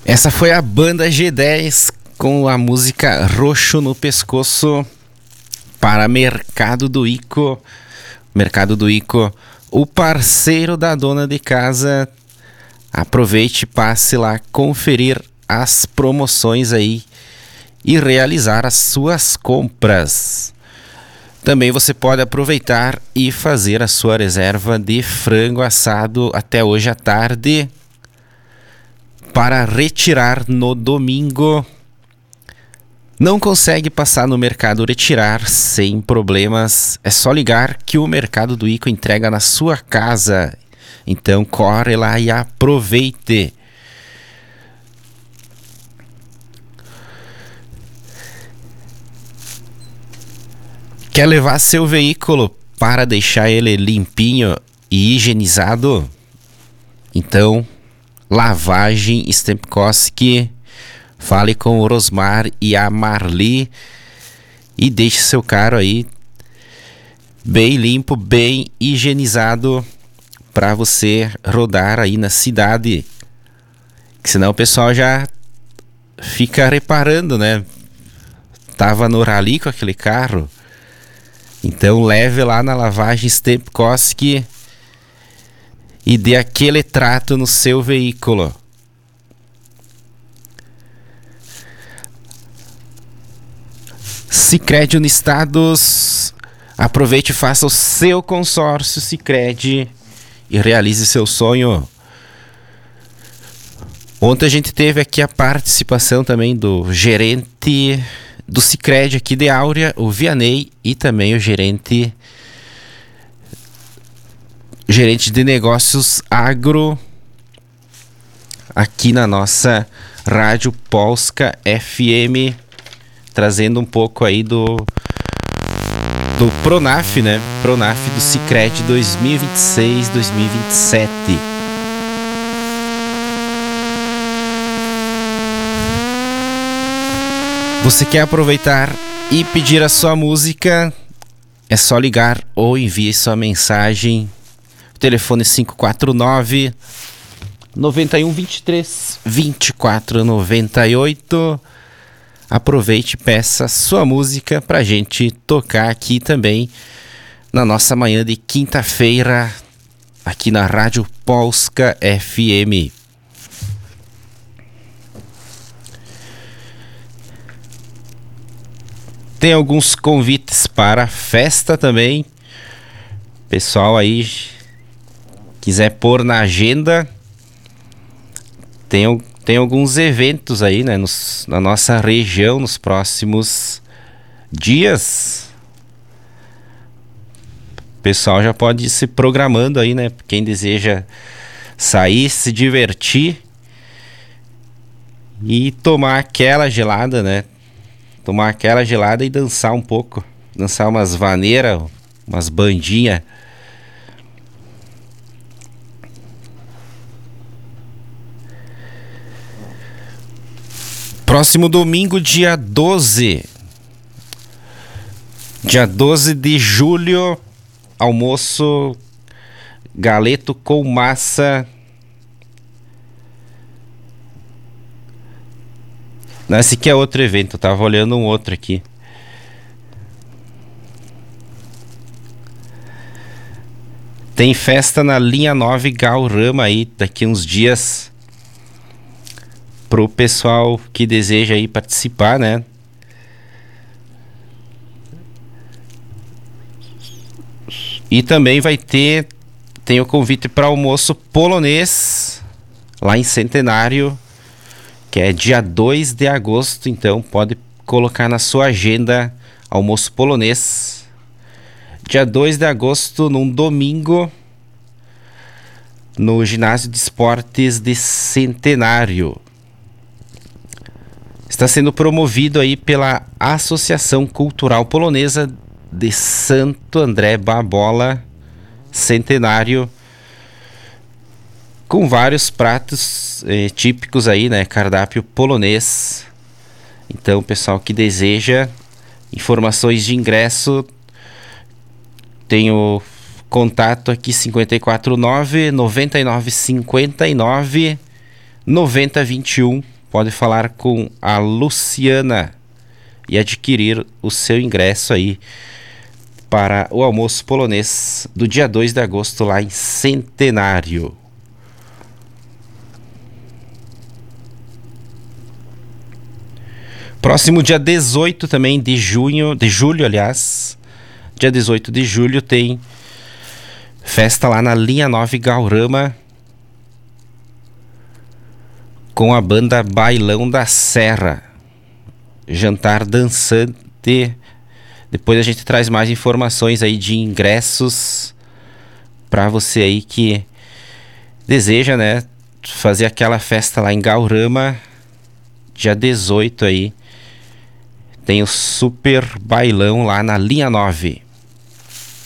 Essa foi a banda G10 com a música Roxo no Pescoço para Mercado do Ico. Mercado do Ico, o parceiro da dona de casa. Aproveite, passe lá conferir as promoções aí e realizar as suas compras. Também você pode aproveitar e fazer a sua reserva de frango assado até hoje à tarde para retirar no domingo. Não consegue passar no mercado retirar sem problemas. É só ligar que o Mercado do Ico entrega na sua casa. Então corre lá e aproveite. Quer levar seu veículo para deixar ele limpinho e higienizado? Então, Lavagem Stempkowski. Fale com o Rosmar e a Marli e deixe seu carro aí bem limpo, bem higienizado para você rodar aí na cidade. Que senão o pessoal já fica reparando, né? Tava no rally com aquele carro. Então leve lá na Lavagem Stempkowski e dê aquele trato no seu veículo. Sicredi Unistados, aproveite e faça o seu consórcio Sicredi e realize seu sonho. Ontem a gente teve aqui a participação também do gerente do Sicredi aqui de Áurea, o Vianney, e também o gerente de negócios agro aqui na nossa Rádio Polska FM, trazendo um pouco aí do Pronaf, né? Pronaf do Sicredi 2026-2027. Você quer aproveitar e pedir a sua música? É só ligar ou envie sua mensagem. O telefone 549 9123 2498. Aproveite e peça sua música pra gente tocar aqui também na nossa manhã de quinta-feira, aqui na Rádio Polska FM. Tem alguns convites para a festa também. Pessoal aí quiser pôr na agenda, tem alguns eventos aí, né, na nossa região nos próximos dias. O pessoal já pode ir se programando aí, né? Quem deseja sair, se divertir e tomar aquela gelada, né? Tomar aquela gelada e dançar um pouco. Dançar umas vaneiras, umas bandinhas. Próximo domingo, dia 12. Dia 12 de julho, almoço galeto com massa. Não, esse aqui é outro evento, eu tava olhando um outro aqui. Tem festa na linha 9 Gaurama aí, daqui uns dias, pro pessoal que deseja aí participar, né? E também tem o convite para almoço polonês lá em Centenário, que é dia 2 de agosto, então pode colocar na sua agenda almoço polonês. Dia 2 de agosto, num domingo, no Ginásio de Esportes de Centenário. Está sendo promovido aí pela Associação Cultural Polonesa de Santo André Babola, Centenário, com vários pratos típicos aí, né? Cardápio polonês. Então, pessoal que deseja informações de ingresso, tem o contato aqui 549 9959 9021. pode falar com a Luciana e adquirir o seu ingresso aí para o almoço polonês do dia 2 de agosto lá em Centenário. Próximo dia 18 também de julho, aliás, dia 18 de julho tem festa lá na Linha 9 Gaurama com a banda Bailão da Serra. Jantar dançante. Depois a gente traz mais informações aí de ingressos para você aí que deseja, né, fazer aquela festa lá em Gaurama, dia 18 aí. Tem o super bailão lá na Linha 9.